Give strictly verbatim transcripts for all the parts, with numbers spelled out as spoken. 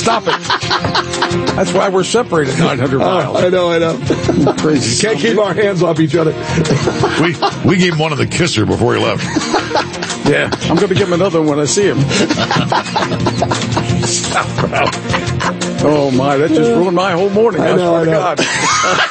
Stop it. That's why we're separated nine hundred miles. Uh, I know, I know. Crazy. Can't keep our hands off each other. we we gave him one of the kisser before he left. Yeah, I'm going to give him another one when I see him. Oh, my, that just ruined my whole morning. I, I know, swear I know. to God.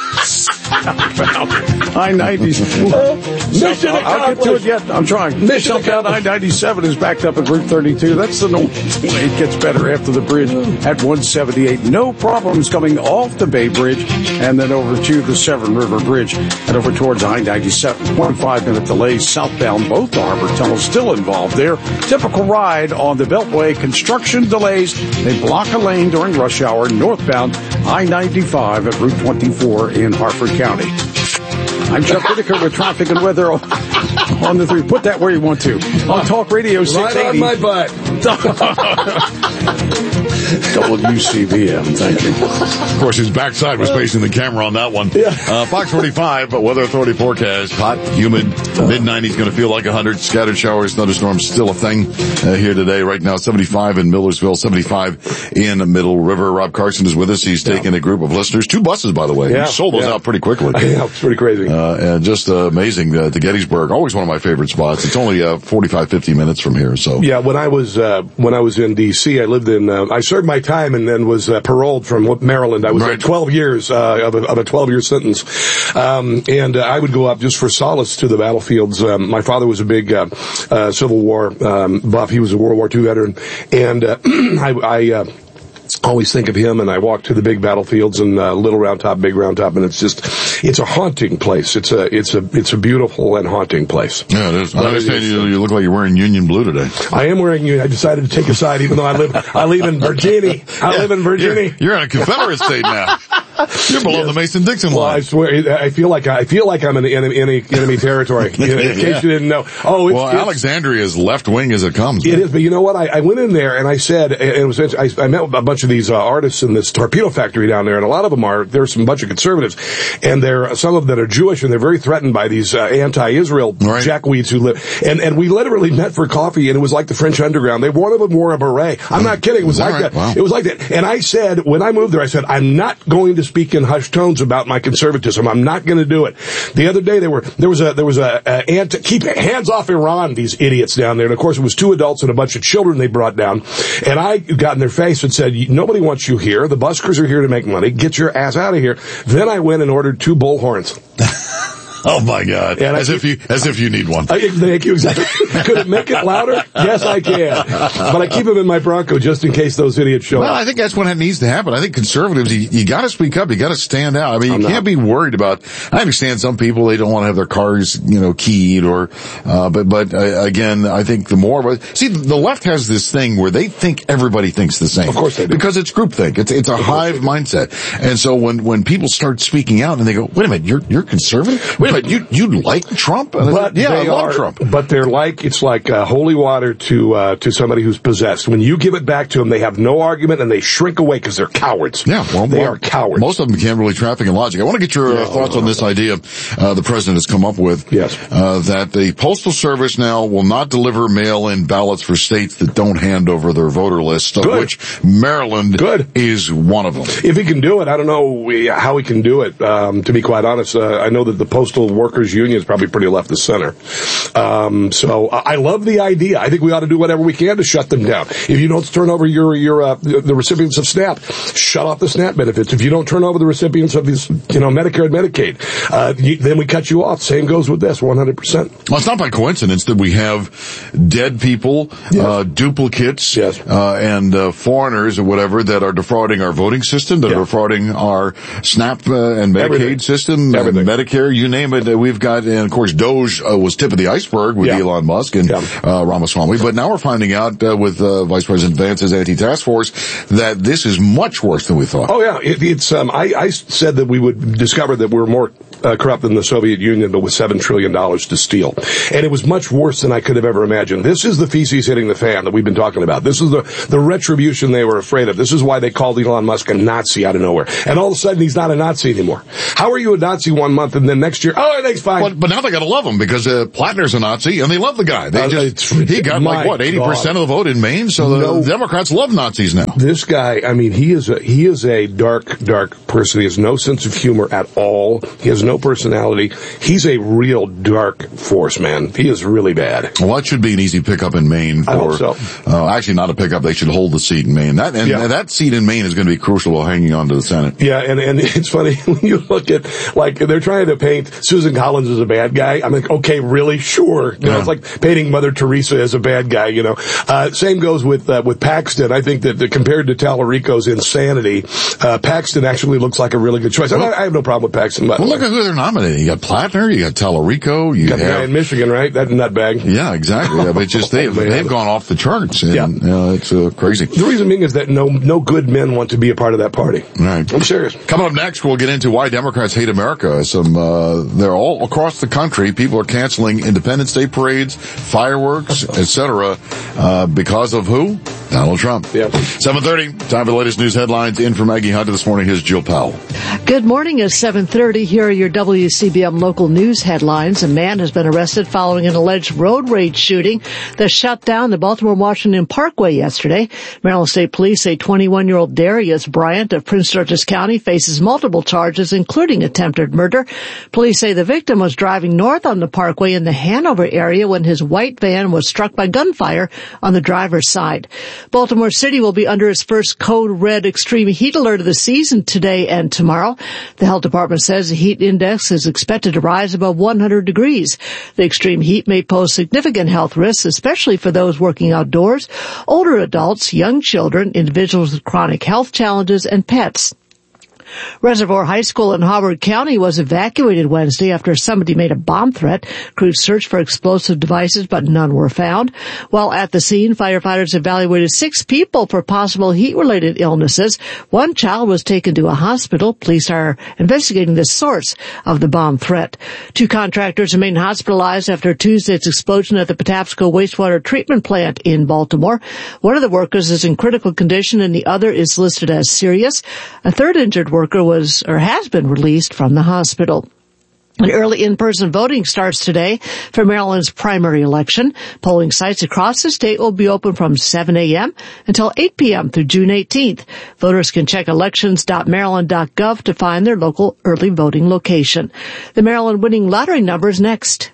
I nineties. Mission I'll get to it yet. I'm trying. Mission Southbound I ninety-seven is backed up at Route thirty-two. That's the normal way. It gets better after the bridge at one seventy-eight. No problems coming off the Bay Bridge and then over to the Severn River Bridge and over towards I ninety-seven. twenty-five minute delays southbound. Both the harbor tunnels still involved there. Typical ride on the Beltway. Construction delays. They block a lane during rush hour northbound I ninety-five at Route twenty-four in Hartford County. I'm Chuck Whitaker with traffic and weather on, on the three. Put that where you want to. On Talk Radio six eighty. Right on my butt. W C B M, thank you. Of course, his backside was facing the camera on that one. Yeah. Uh, Fox forty-five, but Weather Authority forecast, hot, humid, mid nineties, going to feel like one hundred. Scattered showers, thunderstorms, still a thing uh, here today. Right now, seventy-five in Millersville, seventy-five in Middle River. Rob Carson is with us. He's yeah. taking a group of listeners. Two buses, by the way. Yeah. He sold those yeah. out pretty quickly. Yeah, it's pretty crazy. Uh, and just uh, amazing. Uh, to Gettysburg, always one of my favorite spots. It's only uh, forty-five, fifty minutes from here. So yeah, when I was uh, when I was in D C, I lived in. Uh, I served my time and then was uh, paroled from Maryland. I was right. there twelve years uh, of a, of a twelve year sentence, um, and uh, I would go up just for solace to the battlefields. Um, my father was a big uh, uh, Civil War um, buff. He was a World War Two veteran, and uh, I. I uh, always think of him, and I walk to the big battlefields and uh, Little Round Top, Big Round Top, and it's just, it's a haunting place. It's a, it's a, it's a beautiful and haunting place. Yeah, it is. I understand you, you look like you're wearing Union blue today. I am wearing Union. I decided to take a side, even though I live, I live in Virginia. I yeah, live in Virginia. You're, you're in a Confederate state now. You're below yes. the Mason-Dixon line. Well, I swear, I feel like I feel like I'm in enemy, enemy, enemy territory. In, in case yeah. you didn't know. Oh, it's, well, it's, Alexandria is left wing as it comes. It man. is, but you know what? I, I went in there and I said, and it was, I, I met a bunch of these uh, artists in this torpedo factory down there, and a lot of them are, there's some bunch of conservatives, and there some of them that are Jewish, and they're very threatened by these uh, anti-Israel right. jackweeds who live. And and we literally met for coffee, and it was like the French Underground. They one of them wore a beret. I'm not kidding. It was like right? that. Wow. It was like that. And I said, when I moved there, I said, I'm not going to speak in hushed tones about my conservatism. I'm not going to do it. The other day, there were there was a there was a, a anti, keep hands off Iran. These idiots down there. And of course, it was two adults and a bunch of children they brought down. And I got in their face and said, nobody wants you here. The buskers are here to make money. Get your ass out of here. Then I went and ordered two bullhorns. Oh my God! And as I, if you, as if you need one. I, thank you. Exactly. Could it make it louder? Yes, I can. But I keep them in my Bronco just in case those idiots show well, up. Well, I think that's what needs to happen. I think conservatives, you, you got to speak up. You got to stand out. I mean, I'm you not. can't be worried about. I understand some people they don't want to have their cars, you know, keyed or. Uh, but but uh, again, I think the more. See, the left has this thing where they think everybody thinks the same. Of course they do. Because it's groupthink. It's it's a hive mindset. And so when when people start speaking out and they go, wait a minute, you're you're conservative. Wait a minute, you you like Trump? And But yeah, they I love are, Trump. But they're like, it's like uh, holy water to uh, to somebody who's possessed. When you give it back to them, they have no argument and they shrink away because they're cowards. Yeah, well, they well, are cowards. Most of them can't really traffic in logic. I want to get your uh, thoughts on this idea uh, the president has come up with. Yes. Uh, that the Postal Service now will not deliver mail-in ballots for states that don't hand over their voter lists, of Good. which Maryland Good. is one of them. If he can do it, I don't know how he can do it. Um, to be quite honest, uh, I know that the Postal Workers Union is probably pretty left of center. Um, so I love the idea. I think we ought to do whatever we can to shut them down. If you don't turn over your your uh, the recipients of SNAP, shut off the SNAP benefits. If you don't turn over the recipients of these, you know, Medicare and Medicaid, uh, you, then we cut you off. Same goes with this, one hundred percent. Well, it's not by coincidence that we have dead people, yes. uh, duplicates, yes. uh, and uh, foreigners or whatever that are defrauding our voting system, that yeah. are defrauding our SNAP uh, and Medicaid Everything. system, Everything. And Medicare, you name it. Uh, we've got, and of course, Doge uh, was tip of the iceberg with yeah. Elon Musk and yeah. uh, Ramaswamy. But now we're finding out uh, with uh, Vice President Vance's anti-task force that this is much worse than we thought. Oh yeah, it, it's. Um, I, I said that we would discover that we're more uh, corrupt than the Soviet Union, but with seven trillion dollars to steal. And it was much worse than I could have ever imagined. This is the feces hitting the fan that we've been talking about. This is the, the retribution they were afraid of. This is why they called Elon Musk a Nazi out of nowhere. And all of a sudden, he's not a Nazi anymore. How are you a Nazi one month and then next year, oh, everything's fine? Well, but now they got to love him because uh, Plattner's a Nazi and they love the guy. They uh, just he got like what eighty percent of the vote in Maine, so the no, Democrats love Nazis now. This guy, I mean, he is a he is a dark, dark person. He has no sense of humor at all. He has no personality. He's a real dark force, man. He is really bad. Well, that should be an easy pickup in Maine. For, I hope so. Uh, actually, not a pickup. They should hold the seat in Maine. That and, yeah. and that seat in Maine is going to be crucial while hanging on to the Senate. Yeah, and and it's funny when you look at like they're trying to paint Susan Collins as a bad guy. I'm like, okay, really, sure. You know, Yeah. it's like painting Mother Teresa as a bad guy. You know, uh, same goes with uh, with Paxton. I think that uh, compared to Tallarico's insanity, uh, Paxton actually looks like a really good choice. Well, I, I have no problem with Paxton. But Well, look at who they're nominating. You got Plattner, you got Tallarico, you got the guy have in Michigan, right? That nutbag. yeah, exactly. Yeah, but it's just they've Oh, man. they've gone off the charts, and Yeah. uh, it's uh, crazy. The reason being is that no no good men want to be a part of that party. Right. I'm serious. Coming up next, we'll get into why Democrats hate America. Some, uh, they're all across the country. People are canceling Independence Day parades, fireworks, et cetera, uh, because of who? Donald Trump. Yeah. seven thirty, time for the latest news headlines. In for Maggie Hunter this morning, here's Jill Powell. Good morning. It's seven thirty. Here are your W C B M local news headlines. A man has been arrested following an alleged road rage shooting that shut down the Baltimore-Washington Parkway yesterday. Maryland State Police say twenty-one-year-old Darius Bryant of Prince George's County faces multiple charges, including attempted murder. Police say the victim was driving north on the Parkway in the Hanover area when his white van was struck by gunfire on the driver's side. Baltimore City will be under its first code red extreme heat alert of the season today and tomorrow. The health department says the heat index is expected to rise above one hundred degrees. The extreme heat may pose significant health risks, especially for those working outdoors, older adults, young children, individuals with chronic health challenges, and pets. Reservoir High School in Howard County was evacuated Wednesday after somebody made a bomb threat. Crews searched for explosive devices, but none were found. While at the scene, firefighters evaluated six people for possible heat-related illnesses. One child was taken to a hospital. Police are investigating the source of the bomb threat. Two contractors remain hospitalized after Tuesday's explosion at the Patapsco wastewater treatment plant in Baltimore. One of the workers is in critical condition and the other is listed as serious. A third injured worker was or has been released from the hospital. An early in-person voting starts today for Maryland's primary election. Polling sites across the state will be open from seven a.m. until eight p.m. through June eighteenth. Voters can check elections dot maryland dot gov to find their local early voting location. The Maryland winning lottery number is next.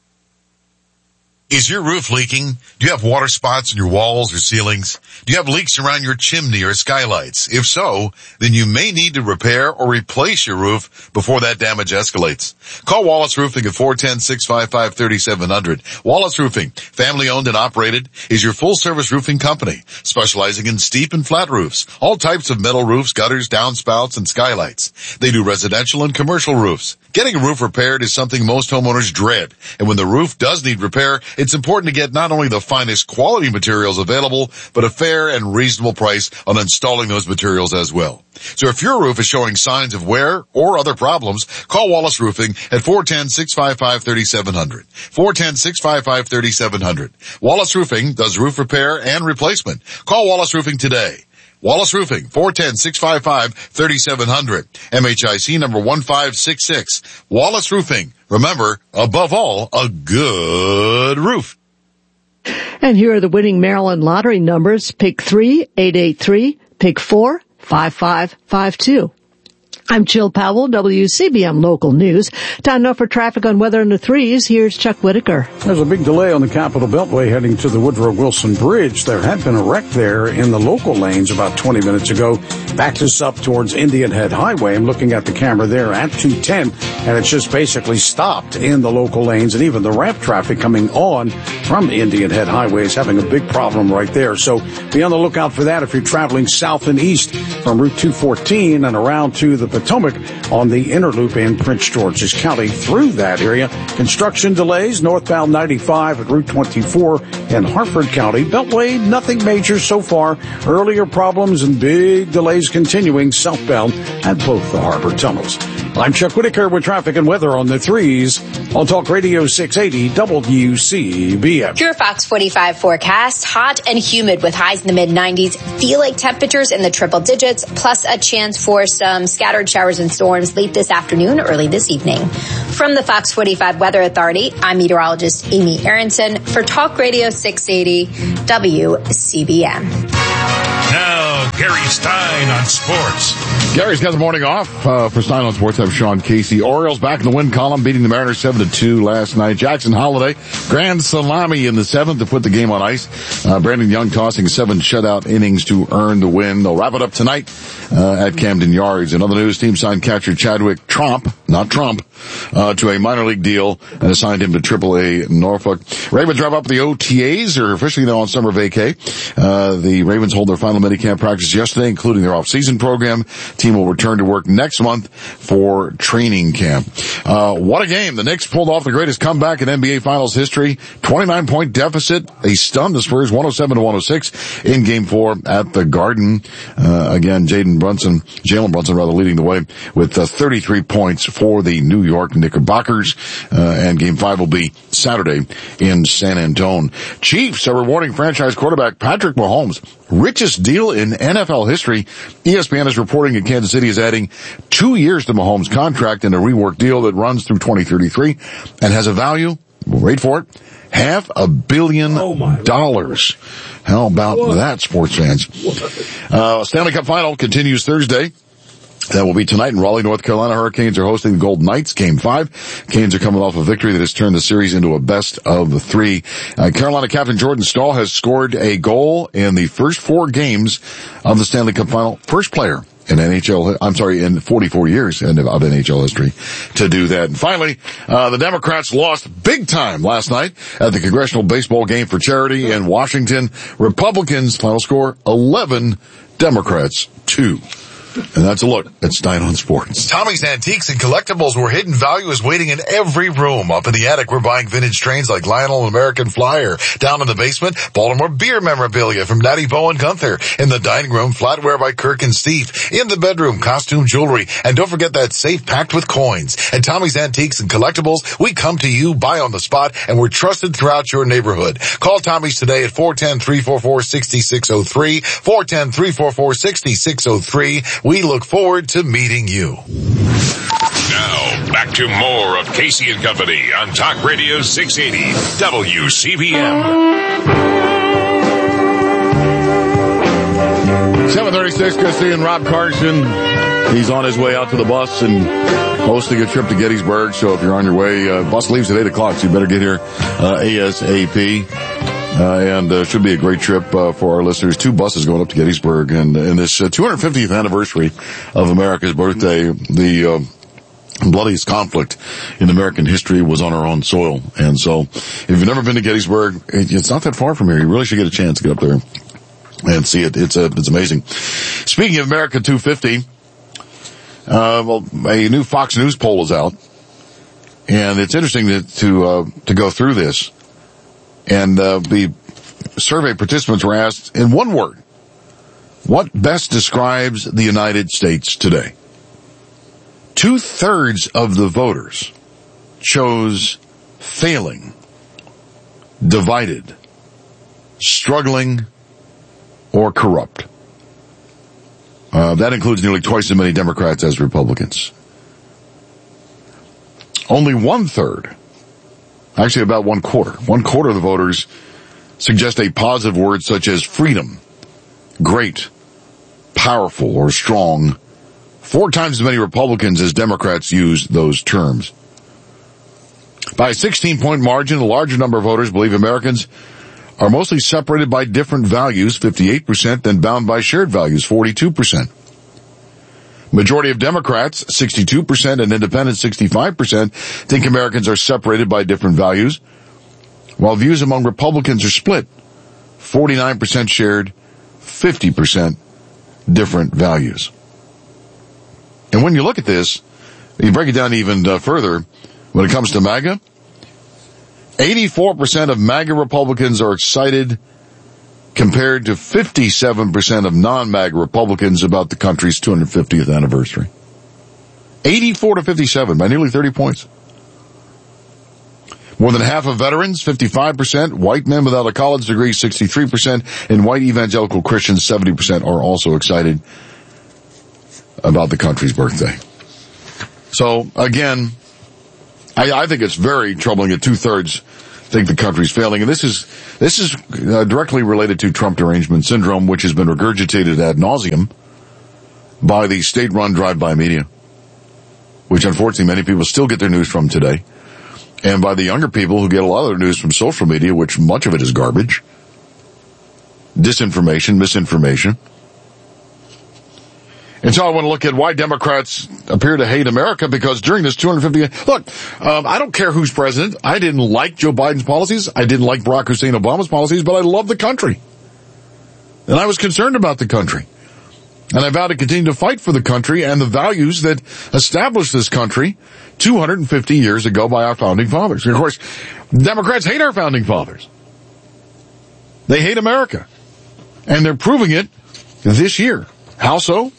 Is your roof leaking? Do you have water spots in your walls or ceilings? Do you have leaks around your chimney or skylights? If so, then you may need to repair or replace your roof before that damage escalates. Call Wallace Roofing at four one zero, six five five, three seven zero zero. Wallace Roofing, family owned and operated, is your full service roofing company, specializing in steep and flat roofs, all types of metal roofs, gutters, downspouts, and skylights. They do residential and commercial roofs. Getting a roof repaired is something most homeowners dread, and when the roof does need repair, it's important to get not only the finest quality materials available, but a fair and reasonable price on installing those materials as well. So if your roof is showing signs of wear or other problems, call Wallace Roofing at four one zero, six five five, three seven zero zero. four one zero, six five five, three seven zero zero. Wallace Roofing does roof repair and replacement. Call Wallace Roofing today. Wallace Roofing, four one zero, six five five, three seven zero zero. M H I C number one five six six. Wallace Roofing. Remember, above all, a good roof. And here are the winning Maryland lottery numbers. Pick three, eight eight three. Pick four, five five five two. I'm Jill Powell, W C B M Local News. Time now for traffic on weather in the threes. Here's Chuck Whitaker. There's a big delay on the Capitol Beltway heading to the Woodrow Wilson Bridge. There had been a wreck there in the local lanes about twenty minutes ago. Backed us up towards Indian Head Highway. I'm looking at the camera there at two ten, and it's just basically stopped in the local lanes, and even the ramp traffic coming on from Indian Head Highway is having a big problem right there. So be on the lookout for that if you're traveling south and east from Route two fourteen and around to the Potomac on the inner loop in Prince George's County through that area. Construction delays northbound ninety-five at Route twenty-four in Harford County. Beltway, nothing major so far. Earlier problems and big delays continuing southbound at both the harbor tunnels. I'm Chuck Whitaker with traffic and weather on the threes on Talk Radio six eighty W C B M. Your Fox forty-five forecast, hot and humid with highs in the mid nineties. Feel like temperatures in the triple digits, plus a chance for some scattered showers and storms late this afternoon, early this evening. From the Fox forty-five Weather Authority, I'm meteorologist Amy Aronson for Talk Radio six eighty W C B M. Now, Gary Stein on sports. Gary's got the morning off uh, for Stein on Sports. I'm Sean Casey. Orioles back in the win column, beating the Mariners seven to two last night. Jackson Holiday, grand salami in the seventh to put the game on ice. Uh, Brandon Young tossing seven shutout innings to earn the win. They'll wrap it up tonight uh, at Camden Yards. In other news, team signed catcher Chadwick Tromp, not Trump, uh, to a minor league deal and assigned him to triple A Norfolk. Ravens wrap up the O T As. They're officially now on summer vacay. Uh, the Ravens hold their final minicamp practice yesterday, including their off-season program. Team will return to work next month for training camp. Uh, what a game. The Knicks pulled off the greatest comeback in N B A Finals history. twenty-nine point deficit. They stunned the Spurs one oh seven to one oh six in game four at the Garden. Uh, again, Jaden Brunson, Jalen Brunson rather leading the way with uh, thirty-three points for the New York Knickerbockers. Uh, and game five will be Saturday in San Antonio. Chiefs are rewarding franchise quarterback Patrick Mahomes. Richest deal in N F L history. E S P N is reporting that Kansas City is adding two years to Mahomes' contract in a reworked deal that runs through twenty thirty-three and has a value, wait for it, half a billion oh dollars. How about what? that, sports fans? Uh, Stanley Cup Final continues Thursday. That will be tonight in Raleigh, North Carolina. Hurricanes are hosting the Golden Knights, game five. Canes are coming off a victory that has turned the series into a best of three. Uh, Carolina captain Jordan Staal has scored a goal in the first four games of the Stanley Cup Final. First player in N H L, I'm sorry, in forty-four years of N H L history to do that. And finally, uh, the Democrats lost big time last night at the Congressional Baseball Game for Charity in Washington. Republicans, final score, eleven, Democrats, two. And that's a look at Stein on Sports. Tommy's Antiques and Collectibles, where hidden value is waiting in every room. Up in the attic, we're buying vintage trains like Lionel and American Flyer. Down in the basement, Baltimore beer memorabilia from Daddy Bo and Gunther. In the dining room, flatware by Kirk and Steve. In the bedroom, costume jewelry. And don't forget that safe packed with coins. At Tommy's Antiques and Collectibles, we come to you, buy on the spot, and we're trusted throughout your neighborhood. Call Tommy's today at four one zero, three four four, six six zero three, four one zero, three four four, six six zero three. We look forward to meeting you. Now, back to more of Casey and Company on Talk Radio six eighty W C B M. seven thirty-six, Christy and Rob Carson. He's on his way out to the bus and hosting a trip to Gettysburg. So if you're on your way, uh, bus leaves at eight o'clock, so you better get here uh, ASAP. Uh, and uh, should be a great trip uh, for our listeners. Two buses going up to Gettysburg, and in this uh, two hundred fiftieth anniversary of America's birthday, the uh, bloodiest conflict in American history was on our own soil. And so, if you've never been to Gettysburg, it's not that far from here. You really should get a chance to get up there and see it. It's uh, it's amazing. Speaking of America two fifty, uh, well, a new Fox News poll is out, and it's interesting to to, uh, to go through this. And uh, the survey participants were asked in one word, what best describes the United States today? Two-thirds of the voters chose failing, divided, struggling, or corrupt. Uh, that includes nearly twice as many Democrats as Republicans. Only one-third, actually about one quarter, one quarter of the voters suggest a positive word such as freedom, great, powerful, or strong. Four times as many Republicans as Democrats use those terms. By a sixteen-point margin, a larger number of voters believe Americans are mostly separated by different values, fifty-eight percent, than bound by shared values, forty-two percent. Majority of Democrats, sixty-two percent, and independents, sixty-five percent, think Americans are separated by different values, while views among Republicans are split, forty-nine percent shared, fifty percent different values. And when you look at this, you break it down even uh, further, when it comes to MAGA, eighty-four percent of MAGA Republicans are excited compared to fifty-seven percent of non-MAGA Republicans about the country's two hundred fiftieth anniversary. eighty-four to fifty-seven by nearly thirty points. More than half of veterans, fifty-five percent, white men without a college degree, sixty-three percent, and white evangelical Christians, seventy percent, are also excited about the country's birthday. So, again, I, I think it's very troubling that two-thirds think the country's failing. And this is this is uh, directly related to Trump derangement syndrome, which has been regurgitated ad nauseum by the state-run drive-by media, which unfortunately many people still get their news from today, and by the younger people who get a lot of their news from social media, which much of it is garbage, disinformation, misinformation. And so I want to look at why Democrats appear to hate America, because during this two hundred fifty, look, um, I don't care who's president. I didn't like Joe Biden's policies. I didn't like Barack Hussein Obama's policies, but I love the country. And I was concerned about the country. And I vow to continue to fight for the country and the values that established this country two hundred fifty years ago by our founding fathers. And of course, Democrats hate our founding fathers. They hate America. And they're proving it this year. How so?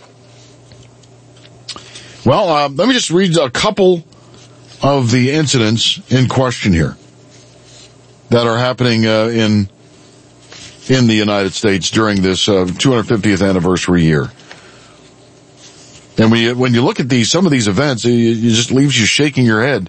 Well, uh, let me just read a couple of the incidents in question here that are happening uh, in in the United States during this uh, two hundred fiftieth anniversary year. And when you, when you look at these, some of these events, it, it just leaves you shaking your head.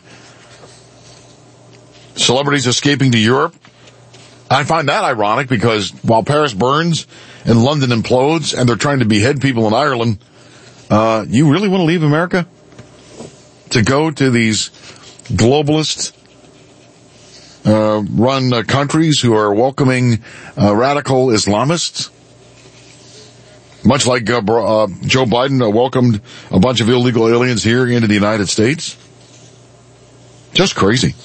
Celebrities escaping to Europe. I find that ironic because while Paris burns and London implodes and they're trying to behead people in Ireland, Uh, you really want to leave America to go to these globalist uh, run uh, countries who are welcoming uh, radical Islamists? Much like uh, uh, Joe Biden uh, welcomed a bunch of illegal aliens here into the United States? Just crazy.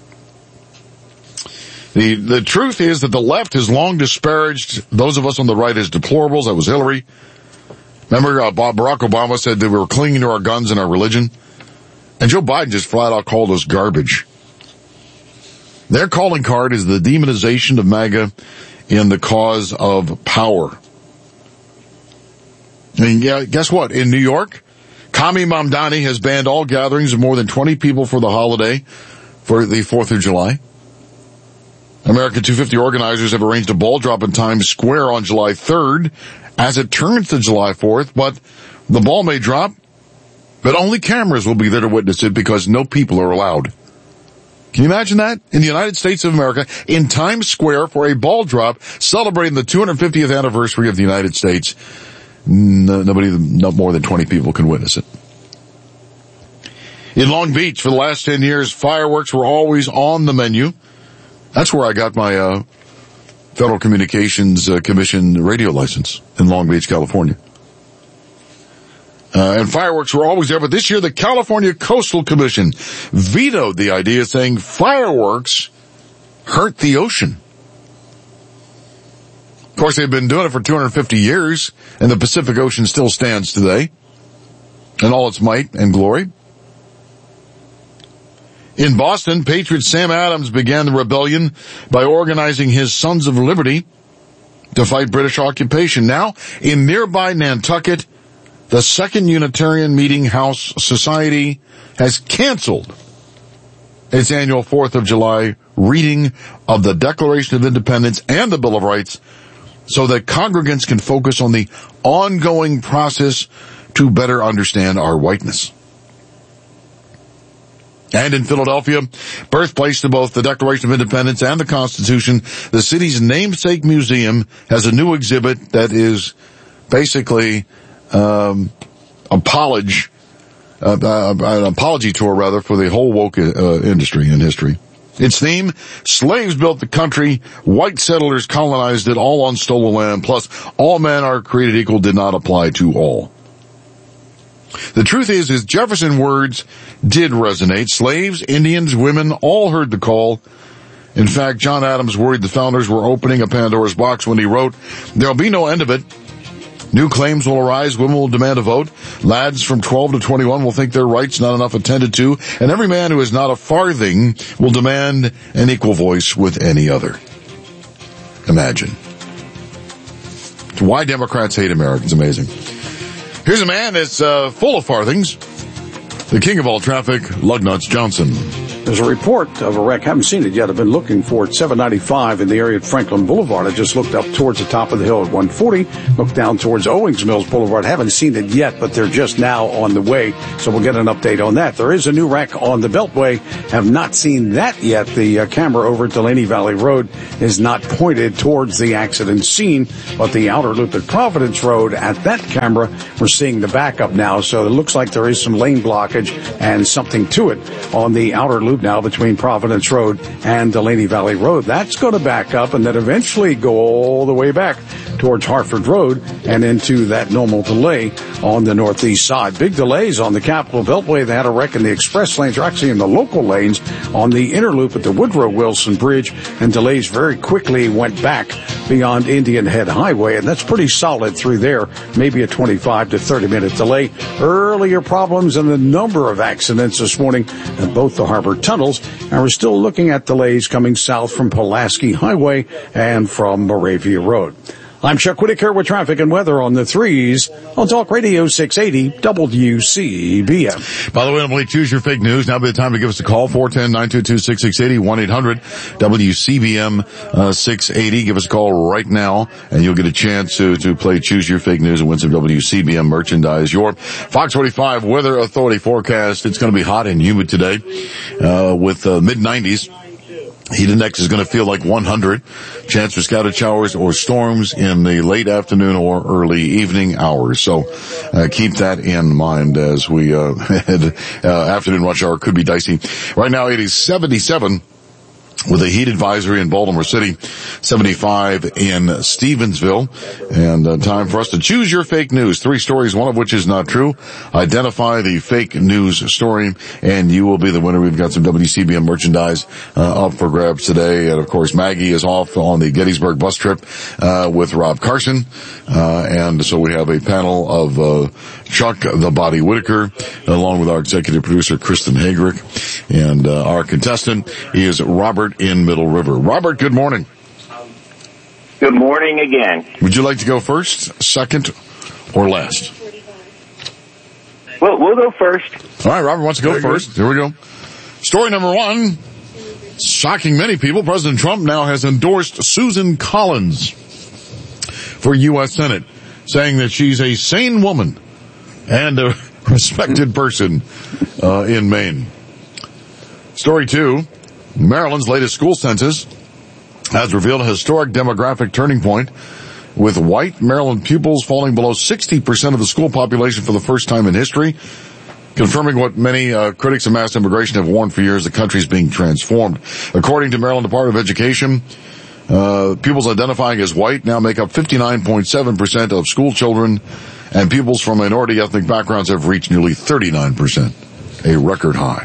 The, the truth is that the left has long disparaged those of us on the right as deplorables. That was Hillary. Remember, uh, Barack Obama said that we were clinging to our guns and our religion? And Joe Biden just flat out called us garbage. Their calling card is the demonization of MAGA in the cause of power. And yeah, guess what? In New York, Kami Mamdani has banned all gatherings of more than twenty people for the holiday, for the fourth of July. America two fifty organizers have arranged a ball drop in Times Square on July third, as it turns to July fourth, but the ball may drop, but only cameras will be there to witness it because no people are allowed. Can you imagine that? In the United States of America, in Times Square for a ball drop celebrating the two hundred fiftieth anniversary of the United States, no, nobody, not more than twenty people can witness it. In Long Beach, for the last ten years, fireworks were always on the menu. That's where I got my, uh, Federal Communications uh, Commission radio license in Long Beach, California. Uh, and fireworks were always there, but this year the California Coastal Commission vetoed the idea, saying fireworks hurt the ocean. Of course, they've been doing it for two hundred fifty years, and the Pacific Ocean still stands today in all its might and glory. In Boston, Patriot Sam Adams began the rebellion by organizing his Sons of Liberty to fight British occupation. Now, in nearby Nantucket, the Second Unitarian Meeting House Society has canceled its annual fourth of July reading of the Declaration of Independence and the Bill of Rights so that congregants can focus on the ongoing process to better understand our whiteness. And in Philadelphia, birthplace to both the Declaration of Independence and the Constitution, the city's namesake museum has a new exhibit that is basically um, apology, uh, uh, an apology tour, rather, for the whole woke uh, industry and history. Its theme, slaves built the country, white settlers colonized it, all on stolen land, plus all men are created equal did not apply to all. The truth is, is Jefferson's words did resonate. Slaves, Indians, women all heard the call. In fact, John Adams worried the founders were opening a Pandora's box when he wrote, "There'll be no end of it. New claims will arise. Women will demand a vote. Lads from twelve to twenty-one will think their rights not enough attended to. And every man who is not a farthing will demand an equal voice with any other." Imagine. Why Democrats hate America is amazing. Here's a man that's uh, full of farthings. The king of all traffic, Lugnuts Johnson. There's a report of a wreck. Haven't seen it yet. I've been looking for it. seven ninety-five in the area at Franklin Boulevard. I just looked up towards the top of the hill at one forty. Looked down towards Owings Mills Boulevard. Haven't seen it yet, but they're just now on the way. So we'll get an update on that. There is a new wreck on the Beltway. Have not seen that yet. The uh, camera over at Delaney Valley Road is not pointed towards the accident scene, but the outer loop at Providence Road at that camera, we're seeing the backup now. So it looks like there is some lane blockage and something to it on the outer loop now between Providence Road and Delaney Valley Road. That's going to back up and then eventually go all the way back towards Hartford Road and into that normal delay on the northeast side. Big delays on the Capitol Beltway. They had a wreck in the express lanes, or actually in the local lanes on the inner loop at the Woodrow Wilson Bridge, and delays very quickly went back beyond Indian Head Highway, and that's pretty solid through there, maybe a twenty-five to thirty minute delay. Earlier problems and a number of accidents this morning at both the harbor tunnels, and we're still looking at delays coming south from Pulaski Highway and from Moravia Road. I'm Chuck Whitaker with traffic and weather on the threes on Talk Radio six eighty W C B M. By the way, Emily, choose your fake news. Now be the time to give us a call, four one zero, nine two two, six six eight zero, one eight hundred W C B M uh, six eighty. Give us a call right now, and you'll get a chance to, to play Choose Your Fake News and win some W C B M merchandise. Your Fox forty-five Weather Authority forecast. It's going to be hot and humid today uh, with uh, mid nineties. Heat index is going to feel like one hundred. Chance for scattered showers or storms in the late afternoon or early evening hours. So uh, keep that in mind as we uh, head. Uh, afternoon rush hour could be dicey. Right now it is seventy-seven. With a heat advisory in Baltimore City, seventy-five in Stevensville, and uh, time for us to choose your fake news. Three stories, one of which is not true. Identify the fake news story, and you will be the winner. We've got some W C B M merchandise uh, up for grabs today, and of course Maggie is off on the Gettysburg bus trip uh, with Rob Carson, uh, and so we have a panel of uh, Chuck the Body Whitaker, along with our executive producer Kristen Hagrick, and uh, our contestant is Robert in Middle River. Robert, good morning. Good morning again. Would you like to go first, second, or last? Well, we'll go first. All right, Robert wants to go Very first. Good. Here we go. Story number one. Shocking many people, President Trump now has endorsed Susan Collins for U S Senate, saying that she's a sane woman and a respected person uh, in Maine. Story two. Maryland's latest school census has revealed a historic demographic turning point, with white Maryland pupils falling below sixty percent of the school population for the first time in history, confirming what many uh, critics of mass immigration have warned for years: the country is being transformed. According to Maryland Department of Education, uh, pupils identifying as white now make up fifty-nine point seven percent of school children, and pupils from minority ethnic backgrounds have reached nearly thirty-nine percent, a record high.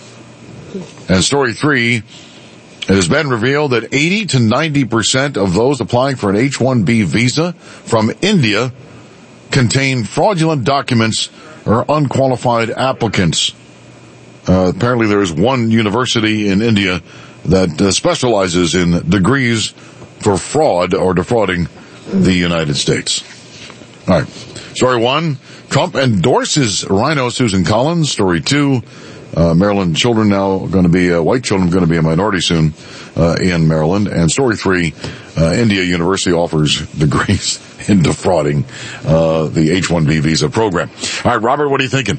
And story three, it has been revealed that eighty to ninety percent of those applying for an H one B visa from India contain fraudulent documents or unqualified applicants. Uh, apparently there is one university in India that uh, specializes in degrees for fraud or defrauding the United States. All right. Story one, Trump endorses Rhino Susan Collins. Story two, Uh, Maryland children now going to be, uh, white children going to be a minority soon, uh, in Maryland. And story three, uh, India University offers degrees in defrauding, uh, the H one B visa program. All right, Robert, what are you thinking?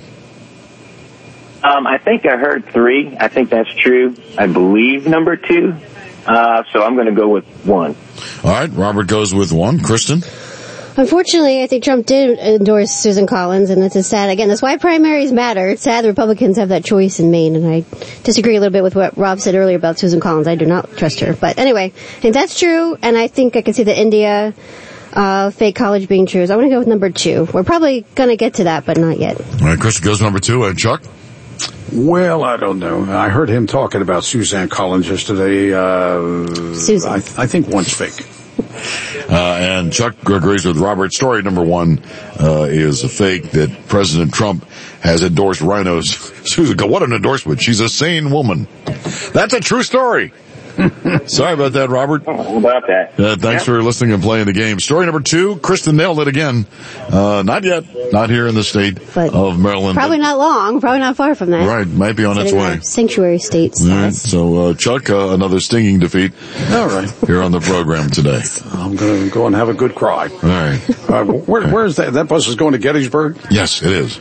Um, I think I heard three. I think that's true. I believe number two. Uh, so I'm going to go with one. All right, Robert goes with one. Kristen? Unfortunately, I think Trump did endorse Susan Collins, and it's a sad, again, that's why primaries matter. It's sad the Republicans have that choice in Maine, and I disagree a little bit with what Rob said earlier about Susan Collins. I do not trust her. But anyway, I think that's true, and I think I can see the India uh, fake college being true. So I'm going to go with number two. We're probably going to get to that, but not yet. All right, Kristen goes number two, and Chuck? Well, I don't know. I heard him talking about Suzanne Collins yesterday. Uh, Susan. I, I think one's fake. Uh, and Chuck agrees with Robert. Story number one uh, is a fake, that President Trump has endorsed Rhino's Susan. What an endorsement. She's a sane woman. That's a true story. Sorry about that, Robert. Oh, how about that? Uh, thanks Yeah. for listening and playing the game. Story number two, Kristen nailed it again. Uh, not yet. Not here in the state But of Maryland. Probably not long. Probably not far from that. Right. Might be on its In way. our sanctuary states. All right. So, uh, Chuck, uh, another stinging defeat All right. here on the program today. I'm going to go and have a good cry. All right. Uh, where, where is that? That bus is going to Gettysburg? Yes, it is.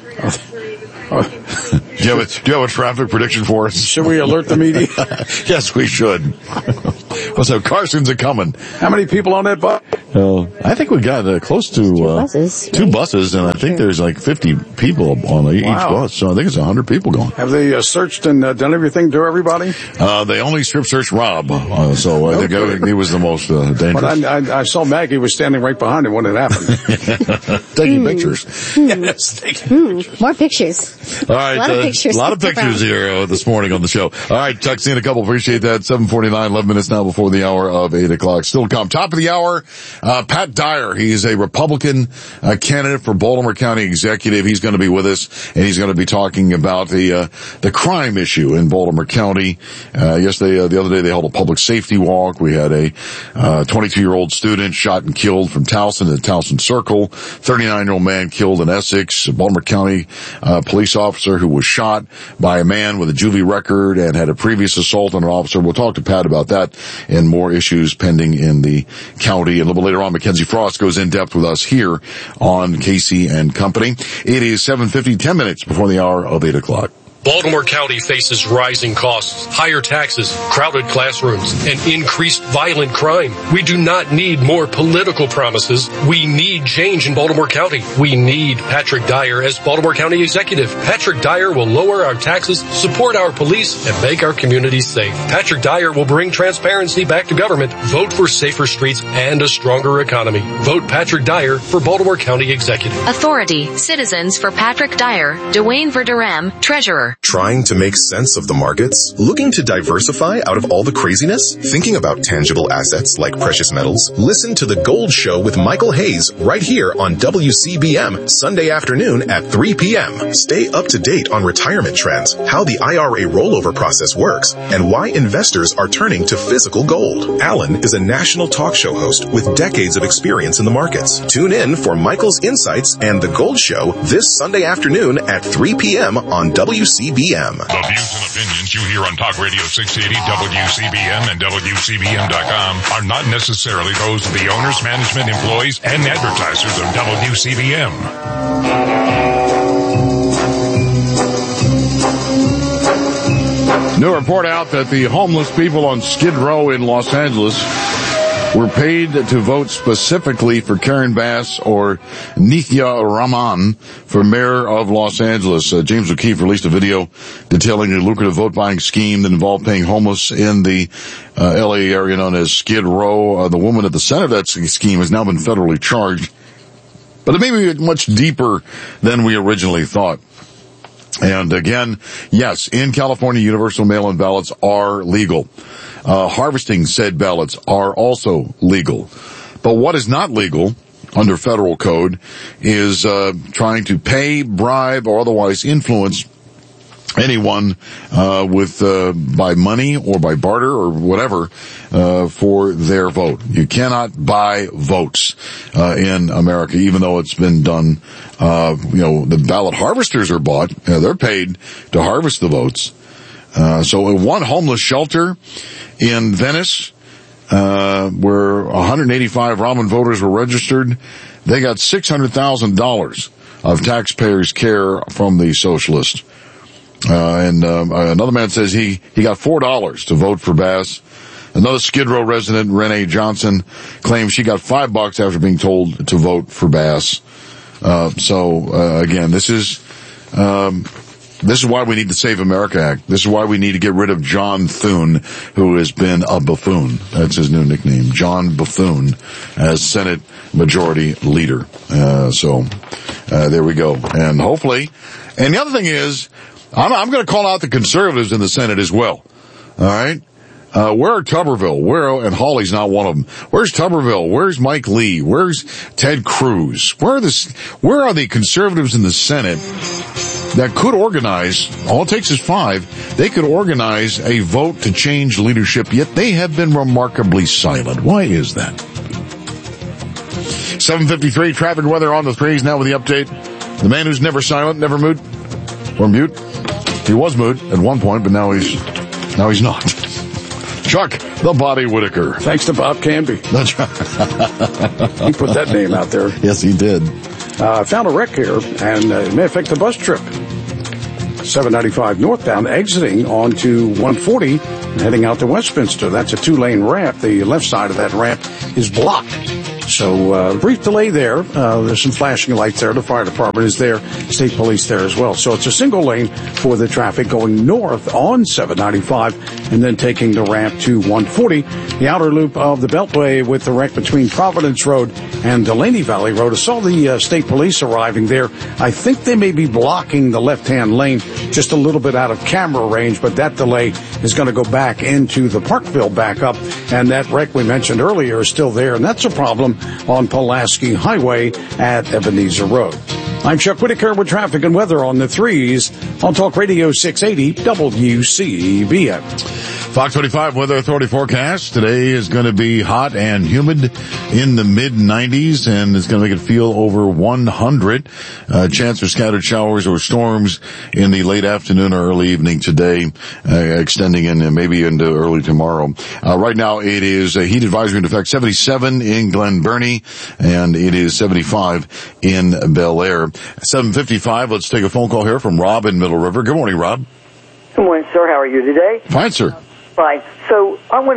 Uh, Do you have a, do you have a traffic prediction for us? should we alert the media? Yes, we should. Well, so Carson's a coming. How many people on that bus? Uh, I think we got uh, close to Two uh, buses, two right? buses, and I think Sure. there's like fifty people on each Wow. bus. So I think it's one hundred people going. Have they uh, searched and uh, done everything to everybody? Uh, they only strip search Rob, uh, so I think Okay. he was the most uh, But dangerous. I, I, I saw Maggie was standing right behind him when it happened. Taking pictures. Yes, thank you. More pictures. All right, A lot of uh, pictures. a lot of pictures here uh, this morning on the show. All right, Chuck, seeing a couple. Appreciate that. seven forty-nine, eleven minutes now before the hour of eight o'clock. Still to come. Top of the hour, uh, Pat Dyer. He's a Republican uh, candidate for Baltimore County Executive. He's going to be with us, and he's going to be talking about the uh, the crime issue in Baltimore County. Uh, yesterday, uh, the other day, they held a public safety walk. We had a uh, twenty-two-year-old student shot and killed from Towson at Towson Circle. thirty-nine-year-old man killed in Essex. A Baltimore County uh, police officer who was shot by a man with a juvie record and had a previous assault on an officer. We'll talk to Pat about that and more issues pending in the county. A little bit later on, Mackenzie Frost goes in depth with us here on Casey and Company. It is seven fifty, ten minutes before the hour of eight o'clock. Baltimore County faces rising costs, higher taxes, crowded classrooms, and increased violent crime. We do not need more political promises. We need change in Baltimore County. We need Patrick Dyer as Baltimore County Executive. Patrick Dyer will lower our taxes, support our police, and make our communities safe. Patrick Dyer will bring transparency back to government, vote for safer streets, and a stronger economy. Vote Patrick Dyer for Baltimore County Executive. Authority, Citizens for Patrick Dyer, Dwayne Verderame, Treasurer. Trying to make sense of the markets? Looking to diversify out of all the craziness? Thinking about tangible assets like precious metals? Listen to The Gold Show with Michael Hayes right here on W C B M Sunday afternoon at three p.m. Stay up to date on retirement trends, how the I R A rollover process works, and why investors are turning to physical gold. Alan is a national talk show host with decades of experience in the markets. Tune in for Michael's insights and The Gold Show this Sunday afternoon at three p.m. on W C B M. The views and opinions you hear on Talk Radio six eighty, W C B M, and W C B M dot com are not necessarily those of the owners, management, employees, and advertisers of W C B M. New report out that the homeless people on Skid Row in Los Angeles were paid to vote specifically for Karen Bass or Nithya Raman for mayor of Los Angeles. Uh, James O'Keefe released a video detailing a lucrative vote-buying scheme that involved paying homeless in the uh, L A area known as Skid Row. Uh, the woman at the center of that scheme has now been federally charged, but it may be much deeper than we originally thought. And again, yes, in California, universal mail-in ballots are legal. Uh, harvesting said ballots are also legal. But what is not legal under federal code is uh, trying to pay, bribe, or otherwise influence anyone uh with uh by money or by barter or whatever uh for their vote. You cannot buy votes uh in America, even though it's been done. Uh you know, the ballot harvesters are bought. You know, they're paid to harvest the votes. Uh so in one homeless shelter in Venice, uh where one hundred eighty-five Raman voters were registered, they got six hundred thousand dollars of taxpayers' care from the socialists. Uh, and, um, another man says he, he got four dollars to vote for Bass. Another Skid Row resident, Renee Johnson, claims she got five bucks after being told to vote for Bass. Uh, so, uh, again, this is, um, this is why we need the Save America Act. This is why we need to get rid of John Thune, who has been a buffoon. That's his new nickname, John Buffoon, as Senate Majority Leader. Uh, so, uh, there we go. And hopefully, and the other thing is, I'm, I'm going to call out the conservatives in the Senate as well. All right. Uh, where are Tuberville? Where, and Hawley's not one of them. Where's Tuberville? Where's Mike Lee? Where's Ted Cruz? Where are the, where are the conservatives in the Senate that could organize, all it takes is five, they could organize a vote to change leadership, yet they have been remarkably silent. Why is that? seven fifty-three, traffic weather on the threes, now with the update. The man who's never silent, never mute, or mute. He was mute at one point, but now he's, now he's not. Chuck, the Body Whitaker. Thanks to Bob Canby. That's right. He put that name out there. Yes, he did. Uh, found a wreck here, and uh, it may affect the bus trip. seven ninety-five northbound, exiting onto one forty, and heading out to Westminster. That's a two-lane ramp. The left side of that ramp is blocked. So, uh, brief delay there. Uh, there's some flashing lights there. The fire department is there. State police there as well. So it's a single lane for the traffic going north on seven ninety-five and then taking the ramp to one forty. The outer loop of the Beltway with the wreck between Providence Road and Delaney Valley Road. I saw the uh, state police arriving there. I think they may be blocking the left-hand lane just a little bit out of camera range, but that delay is going to go back into the Parkville backup. And that wreck we mentioned earlier is still there, and that's a problem on Pulaski Highway at Ebenezer Road. I'm Chuck Whitaker with traffic and weather on the threes on Talk Radio six eighty W C B M. Fox twenty-five Weather Authority forecast. Today is going to be hot and humid in the mid nineties, and it's going to make it feel over one hundred. Uh, chance for scattered showers or storms in the late afternoon or early evening today, uh, extending in uh, maybe into early tomorrow. Uh, right now it is a heat advisory in effect, seventy-seven in Glen Burnie, and it is seventy-five in Bel Air. seven fifty-five, let's take a phone call here from Rob in Middle River. Good morning, Rob. Good morning, sir. How are you today? Fine, sir. Fine. So I want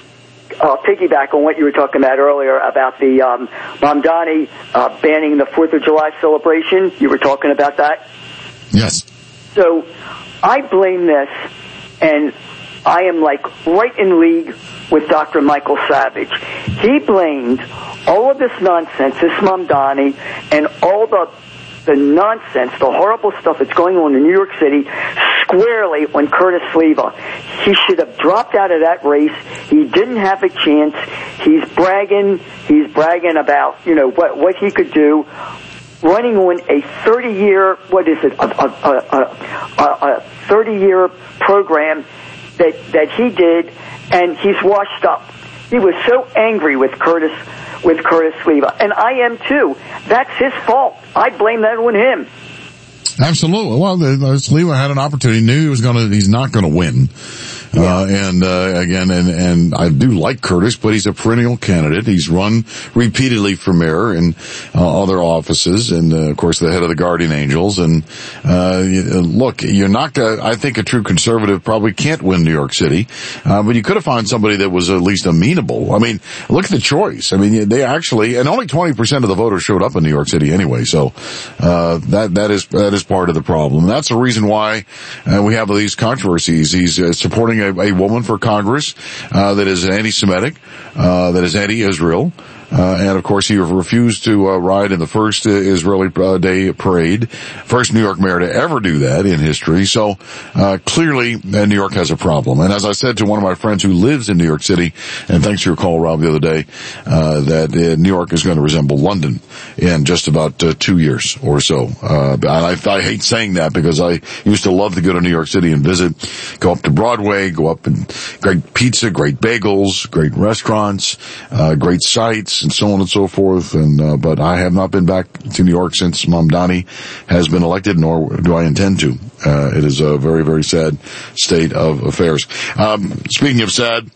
to uh, piggyback on what you were talking about earlier about the um, Mamdani uh, banning the fourth of July celebration. You were talking about that? Yes. So I blame this, and I am like right in league with Doctor Michael Savage. He blamed all of this nonsense, this Mamdani, and all the the nonsense, the horrible stuff that's going on in New York City, squarely on Curtis Sliwa. He should have dropped out of that race. He didn't have a chance. He's bragging. He's bragging about, you know, what what he could do, running on a thirty-year, what is it, a, a, a, a thirty-year program that that he did, and he's washed up. He was so angry with Curtis with Curtis Sliwa, and I am too. That's his fault. I blame that on him. Absolutely. Well, the, the Sliwa had an opportunity. He knew he was going to. He's not going to win. Yeah. Uh, and, uh, again, and, and I do like Curtis, but he's a perennial candidate. He's run repeatedly for mayor and, uh, other offices and, uh, of course, the head of the Guardian Angels. And, uh, look, you're not gonna, I think a true conservative probably can't win New York City. Uh, but you could have found somebody that was at least amenable. I mean, look at the choice. I mean, they actually, and only twenty percent of the voters showed up in New York City anyway. So, uh, that, that is, that is part of the problem. And that's the reason why, uh, we have these controversies. He's uh, supporting A, a woman for Congress uh, that is anti-Semitic, uh, that is anti-Israel. Uh, and of course he refused to uh, ride in the first uh, Israeli uh, Day parade. First New York mayor to ever do that in history. So, uh, clearly uh, New York has a problem. And as I said to one of my friends who lives in New York City, and thanks to your call, Rob, the other day, uh, that uh, New York is going to resemble London in just about uh, two years or so. Uh, and I, I hate saying that because I used to love to go to New York City and visit, go up to Broadway, go up and great pizza, great bagels, great restaurants, uh, great sights, and so on and so forth. And uh, but I have not been back to New York since Mamdani has been elected, nor do I intend to. Uh, it is a very, very sad state of affairs. Um, speaking of sad,